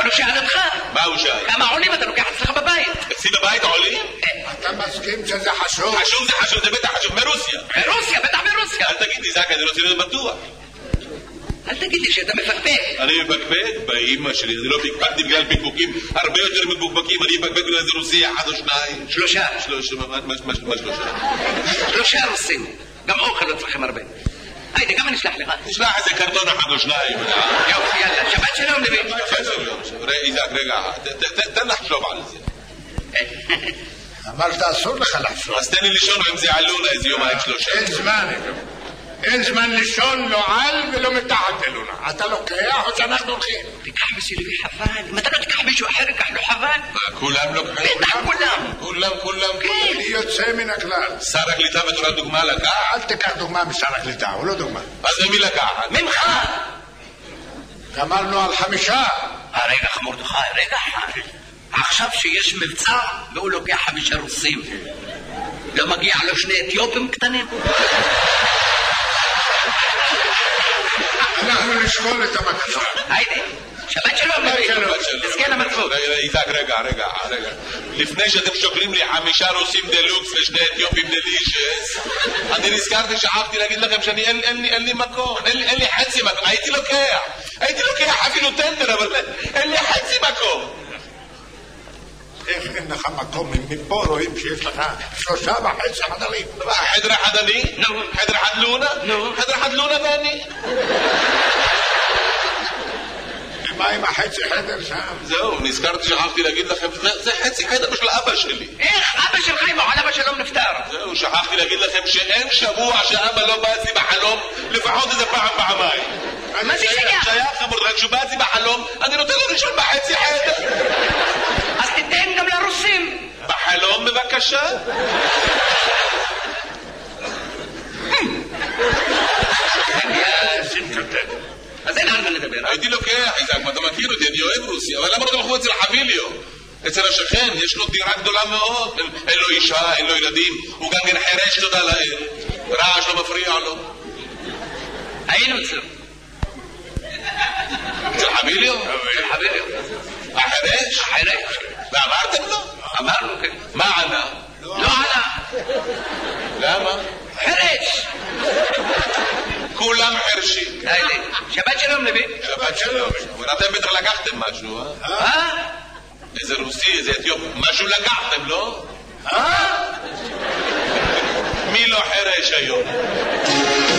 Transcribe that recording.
הוא שאל אותך. מה הוא שאל? כמה עולים אתה לוקח אצלך בבית? אצלי בבית עולים? אתה מסכים שזה חשוב? חשוב, זה בטח חשוב, מרוסיה. ברוסיה, בטח ברוסיה. אל תגיד לי, זק, אני רוצה להיות בטוח. אל תגיד לי שאתה מפקפק. אני מפקפק? באמא שלי, אני לא פקפקתי בגלל פקפוקים הרבה יותר מפוקפקים, אני מפקפק בגלל איזה רוסי אחד או שניים. שלושה. מה שלושה? שלושה רוסים. גם אוכל אצלכם הרבה. היידה, גם אני אשלח לך. תשלח איזה קרטון אחד או שניים. יופי, יאללה, שבת שלום לבי. איזק, רגע, תן לחשוב על זה. אמרת אסור לך לחשוב. אז תן לי לישון עם זה עלונה איזה יומיים שלושה. אין זמן לישון, לא על ולא מתחת אלונה. אתה לוקח או שאנחנו הולכים? תיקח בשבילי חבל. אם אתה לא תיקח מישהו אחר, ייקח לו חבל. כולם לוקחים? בטח כולם. אני יוצא מן הכלל. שר הקליטה בתור דוגמה לקח? אל תיקח דוגמה משר הקליטה, הוא לא דוגמה. אז למי לקחת? ממך. גמרנו על 5. רגע מרדכי, רגע אחד. עכשיו שיש מבצע והוא לוקח 5 רוסים, לא מגיע לו 2 אתיופים קטנים? אנחנו נשקול את הבקשה. היידה, שבת שלום לבי. תזכה למצוות. איזק, רגע. לפני שאתם שוקלים לי 5 רוסים דלוקס ו2 אתיופים דלישס, אני נזכרתי, שכחתי להגיד לכם שאני אין לי מקום, אין לי חצי מקום. הייתי לוקח אפילו טנדר, אבל אין לי חצי מקום. איך אין לך מקום? מפה רואים שיש לך 3.5 חדרים. חדר אחד אני? חדר אחד לונה? חדר אחד לונה ואני? מה עם החצי חדר שם? זהו, נזכרתי, שכחתי להגיד לכם, זה חצי חדר של אבא שלי. איך אבא שלך אם עליו השלום נפטר? זהו, שכחתי להגיד לכם שאין שבוע שאבא לא בא אצלי בחלום, לפחות איזה פעמיים. מה זה שייך מרדכי, כשהוא בא אצלי בחלום, אני נותן לו לישון בחצי חדר. אז תיתן גם לרוסים. בחלום בבקשה. אז אין על מה לדבר. הייתי לוקח, איזק, אתה מכיר אותי, אני אוהב רוסיה, אבל למה לא תלכו אצל חביליו? אצל השכן, יש לו דירה גדולה מאוד, אין לו אישה, אין לו ילדים, הוא גם כן חרש, תודה לאל, רעש לא מפריע לו. היינו אצלו. אצל חביליו? אצל חביליו. החרש? ואמרתם לו? אמרנו, כן. מה ענה? לא ענה. למה? חרש. כולם חרשים. שבת שלום לבי. שבת שלום. אתם בטח לקחתם משהו, איזה רוסי, איזה אתיופי, משהו לקחתם, לא? מי לא חרש היום?